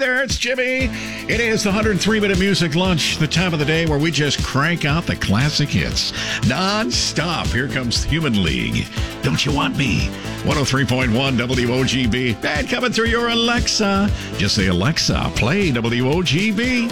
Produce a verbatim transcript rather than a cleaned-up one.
there, it's Jimmy. It is the one hundred three minute music lunch, the time of the day where we just crank out the classic hits non-stop. Here comes Human League. Don't you want me? one oh three point one W O G B. And coming through your Alexa. Just say, Alexa, play W O G B.